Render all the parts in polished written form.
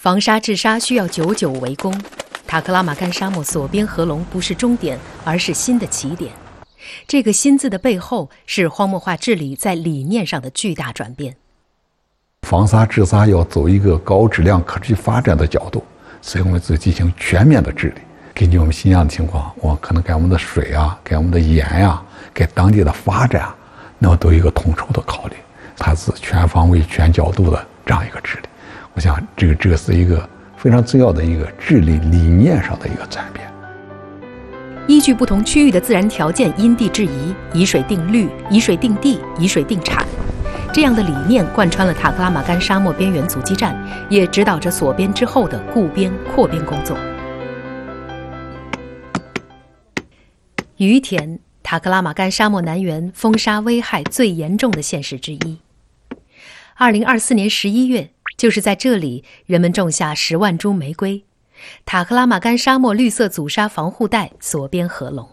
防沙治沙需要久久围攻，塔克拉玛干沙漠索边合龙不是终点，而是新的起点。这个新字的背后是荒漠化治理在理念上的巨大转变。 防沙治沙要走一个高质量可持续发展的角度，所以我们就进行全面的治理。根据我们新疆的情况，我可能给我们的水啊，给我们的盐啊，给当地的发展啊，那么都有一个统筹的考虑，它是全方位、全角度的这样一个治理。我想这个是一个非常重要的一个治理理念上的一个转变。 依据不同区域的自然条件因地制宜，以水定律，以水定地，以水定产，这样的理念贯穿了塔克拉玛干沙漠边缘阻击战，也指导着索边之后的固边扩边工作。于田，塔克拉玛干沙漠南缘风沙危害最严重的县市之一。2024年11月，就是在这里，人们种下10万株玫瑰。塔克拉玛干沙漠绿色阻沙防护带索边合龙。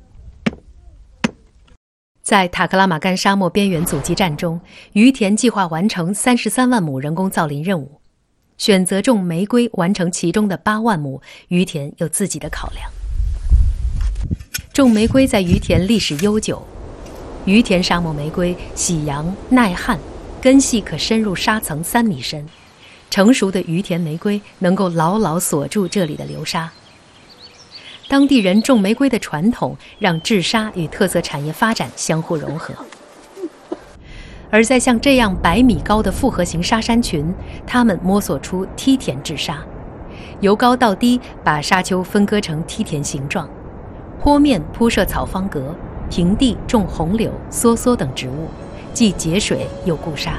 在塔克拉玛干沙漠边缘阻击战中，于田计划完成33万亩人工造林任务，选择种玫瑰完成其中的8万亩，于田有自己的考量。种玫瑰在于田历史悠久，于田沙漠玫瑰喜阳耐旱，根系可深入沙层3米深。成熟的于田玫瑰能够牢牢锁住这里的流沙。当地人种玫瑰的传统，让治沙与特色产业发展相互融合。而在像这样100米高的复合型沙山群，他们摸索出梯田治沙，由高到低把沙丘分割成梯田形状，坡面铺设草方格，平地种红柳、梭梭等植物，既节水又固沙。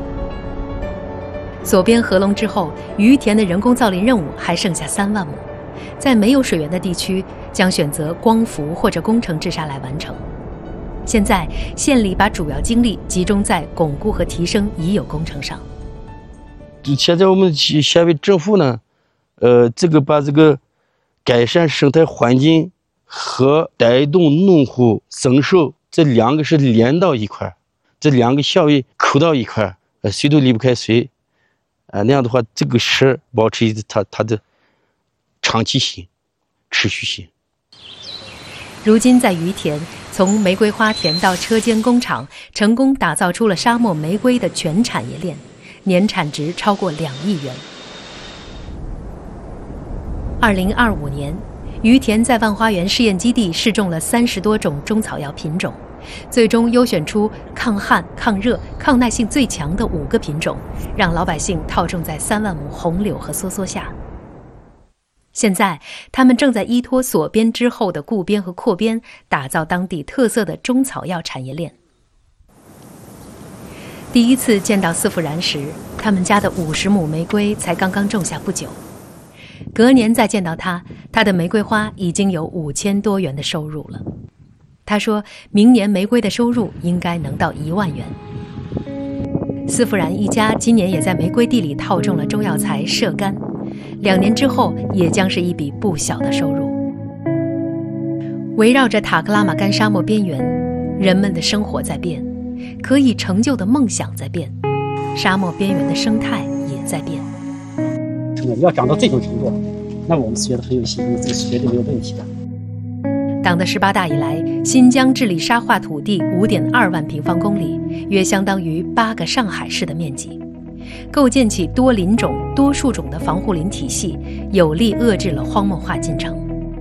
索边合龙之后，于田的人工造林任务还剩下3万亩，在没有水源的地区，将选择光伏或者工程治沙来完成。现在，县里把主要精力集中在巩固和提升已有工程上。 现在我们县委政府呢，把这个改善生态环境和带动农户增收这2个是连到一块，这2个项位扣到一块，谁都离不开谁。那样的话，这个事保持它的长期性、持续性。 如今在于田，从玫瑰花田到车间工厂，成功打造出了沙漠玫瑰的全产业链，年产值超过2亿元。2025年，于田在万花园试验基地试种了30多种中草药品种，最终优选出抗旱、抗热、抗耐性最强的5个品种，让老百姓套种在3万亩红柳和梭梭下。现在，他们正在依托索边之后的固边和扩边，打造当地特色的中草药产业链。第一次见到司傅然时，他们家的50亩玫瑰才刚刚种下不久。隔年再见到他，他的玫瑰花已经有5000多元的收入了。他说明年玫瑰的收入应该能到1万元。司傅然一家今年也在玫瑰地里套种了中药材射干，2年之后也将是一笔不小的收入。围绕着塔克拉玛干沙漠边缘，人们的生活在变，可以成就的梦想在变，沙漠边缘的生态也在变。 要长到这种程度，那么我们觉得很有信心，这是绝对没有问题的。 党的18大以来，新疆治理沙化土地5.2万平方公里，约相当于8个上海市的面积，构建起多林种、多树种的防护林体系，有力遏制了荒漠化进程。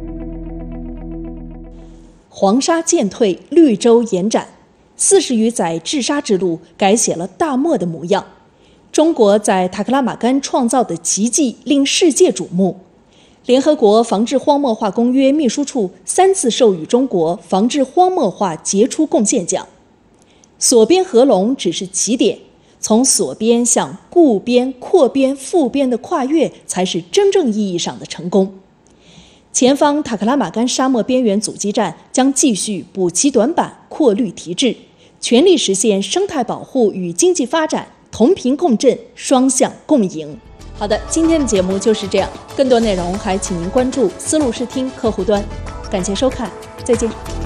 黄沙渐退，绿洲延展，40余载治沙之路改写了大漠的模样。中国在塔克拉玛干创造的奇迹令世界瞩目。联合国防治荒漠化公约秘书处3次授予中国防治荒漠化杰出贡献奖。索边合龙只是起点，从索边向固边、扩边、复边的跨越，才是真正意义上的成功。前方塔克拉玛干沙漠边缘阻击战将继续补齐短板、扩绿提质，全力实现生态保护与经济发展同频共振、双向共赢。好的，今天的节目就是这样，更多内容还请您关注丝路视听客户端。感谢收看，再见。